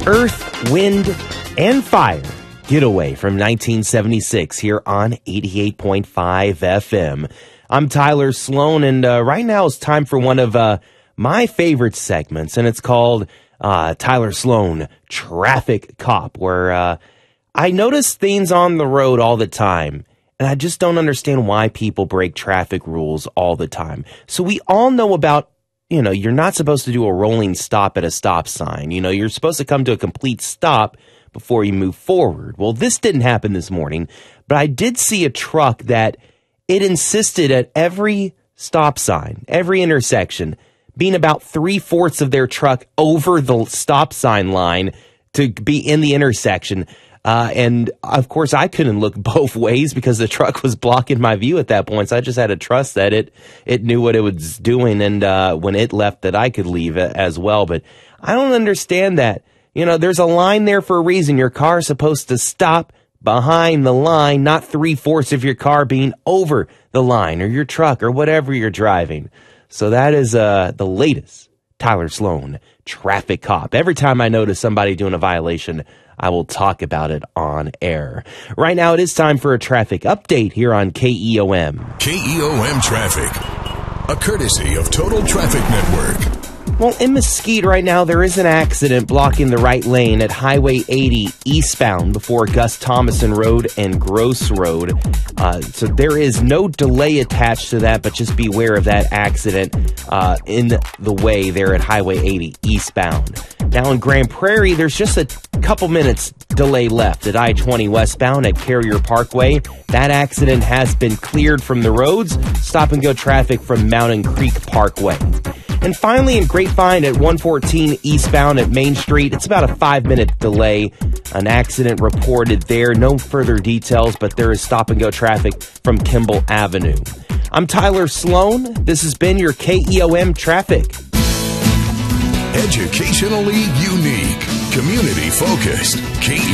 Earth, Wind, and Fire Getaway from 1976 here on 88.5 FM. I'm Tyler Sloan, and right now it's time for one of my favorite segments, and it's called Tyler Sloan Traffic Cop, where I notice things on the road all the time, and I just don't understand why people break traffic rules all the time. So we all know about, you're not supposed to do a rolling stop at a stop sign. You're supposed to come to a complete stop before you move forward. Well, this didn't happen this morning, but I did see a truck that it insisted at every stop sign, every intersection, being about 3/4 of their truck over the stop sign line to be in the intersection. And of course, I couldn't look both ways because the truck was blocking my view at that point. So I just had to trust that it knew what it was doing. And when it left, that I could leave as well. But I don't understand that. There's a line there for a reason. Your car is supposed to stop behind the line, not 3/4 of your car being over the line, or your truck, or whatever you're driving. So that is the latest Tyler Sloan Traffic Cop. Every time I notice somebody doing a violation, I will talk about it on air. Right now, it is time for a traffic update here on KEOM. KEOM Traffic, a courtesy of Total Traffic Network. Well, in Mesquite right now, there is an accident blocking the right lane at Highway 80 eastbound before Gus Thomason Road and Gross Road. So there is no delay attached to that, but just beware of that accident in the way there at Highway 80 eastbound. Now in Grand Prairie, there's just a couple minutes delay left at I-20 westbound at Carrier Parkway. That accident has been cleared from the roads. Stop and go traffic from Mountain Creek Parkway. And finally, in Grapevine at 114 eastbound at Main Street, it's about a 5-minute delay. An accident reported there. No further details, but there is stop-and-go traffic from Kimball Avenue. I'm Tyler Sloan. This has been your KEOM Traffic. Educationally unique, community-focused, KEOM.